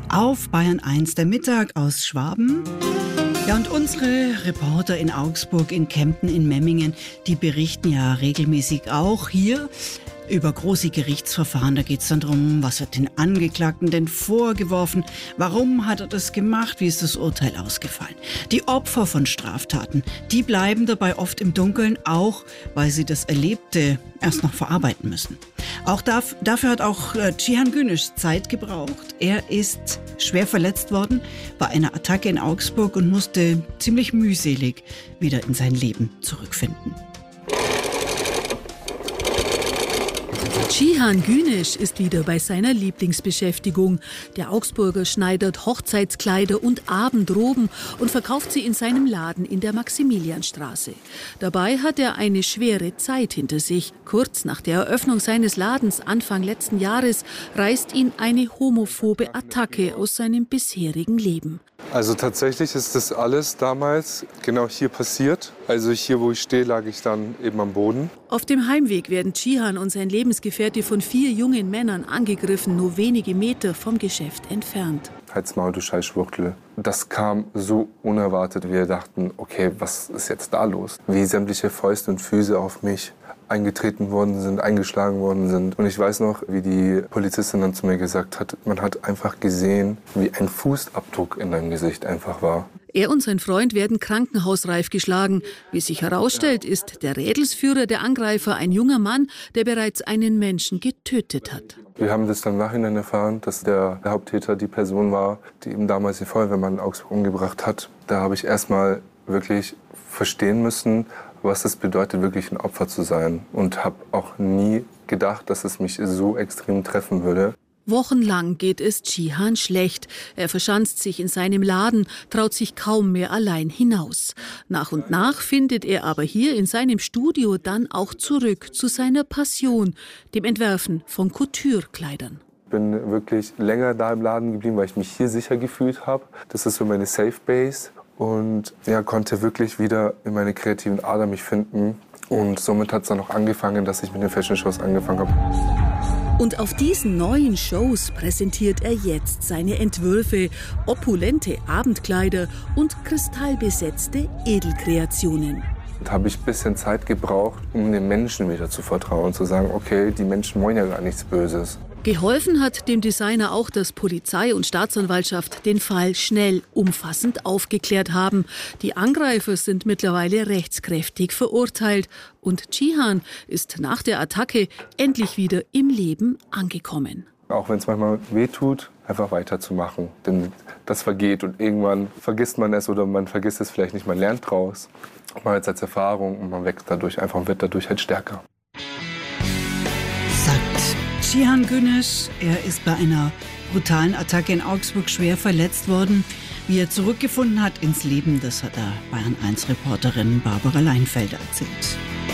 Auf Bayern 1 der Mittag aus Schwaben. Ja, und unsere Reporter in Augsburg, in Kempten, in Memmingen, die berichten ja regelmäßig auch hier über große Gerichtsverfahren. Da geht es dann darum, was wird den Angeklagten denn vorgeworfen, warum hat er das gemacht, wie ist das Urteil ausgefallen. Die Opfer von Straftaten, die bleiben dabei oft im Dunkeln, auch weil sie das Erlebte erst noch verarbeiten müssen. Auch dafür hat auch Cihan Güneş Zeit gebraucht. Er ist schwer verletzt worden bei einer Attacke in Augsburg und musste ziemlich mühselig wieder in sein Leben zurückfinden. Cihan Güneş ist wieder bei seiner Lieblingsbeschäftigung. Der Augsburger schneidert Hochzeitskleider und Abendroben und verkauft sie in seinem Laden in der Maximilianstraße. Dabei hat er eine schwere Zeit hinter sich. Kurz nach der Eröffnung seines Ladens Anfang letzten Jahres reißt ihn eine homophobe Attacke aus seinem bisherigen Leben. Also tatsächlich ist das alles damals genau hier passiert. Also hier, wo ich stehe, lag ich dann eben am Boden. Auf dem Heimweg werden Cihan und sein Lebensgefährte von 4 jungen Männern angegriffen, nur wenige Meter vom Geschäft entfernt. Halt's Maul, du Scheißschwuchtel. Das kam so unerwartet. Wir dachten, okay, was ist jetzt da los? Wie sämtliche Fäuste und Füße auf mich eingetreten worden sind, eingeschlagen worden sind. Und ich weiß noch, wie die Polizistin dann zu mir gesagt hat, man hat einfach gesehen, wie ein Fußabdruck in deinem Gesicht einfach war. Er und sein Freund werden krankenhausreif geschlagen. Wie sich herausstellt, ist der Rädelsführer der Angreifer ein junger Mann, der bereits einen Menschen getötet hat. Wir haben das dann im Nachhinein erfahren, dass der Haupttäter die Person war, die eben damals den Feuerwehrmann in Augsburg umgebracht hat. Da habe ich erstmal wirklich verstehen müssen, was es bedeutet, wirklich ein Opfer zu sein. Und habe auch nie gedacht, dass es mich so extrem treffen würde. Wochenlang geht es Cihan schlecht. Er verschanzt sich in seinem Laden, traut sich kaum mehr allein hinaus. Nach und nach findet er aber hier in seinem Studio dann auch zurück zu seiner Passion, dem Entwerfen von Couture-Kleidern. Ich bin wirklich länger da im Laden geblieben, weil ich mich hier sicher gefühlt habe. Das ist so meine Safe Base. Und ja, konnte wirklich wieder in meine kreativen Ader mich finden. Und somit hat es dann auch angefangen, dass ich mit den Fashion-Shows angefangen habe. Und auf diesen neuen Shows präsentiert er jetzt seine Entwürfe, opulente Abendkleider und kristallbesetzte Edelkreationen. Da habe ich ein bisschen Zeit gebraucht, um den Menschen wieder zu vertrauen und zu sagen, okay, die Menschen wollen ja gar nichts Böses. Geholfen hat dem Designer auch, dass Polizei und Staatsanwaltschaft den Fall schnell, umfassend aufgeklärt haben. Die Angreifer sind mittlerweile rechtskräftig verurteilt. Und Cihan ist nach der Attacke endlich wieder im Leben angekommen. Auch wenn es manchmal wehtut, einfach weiterzumachen. Denn das vergeht und irgendwann vergisst man es oder man vergisst es vielleicht nicht, man lernt draus. Man hat es als Erfahrung und man wächst dadurch einfach und wird dadurch halt stärker. Sagt Cihan Güneş, er ist bei einer brutalen Attacke in Augsburg schwer verletzt worden. Wie er zurückgefunden hat ins Leben, das hat der Bayern 1 Reporterin Barbara Leinfelder erzählt.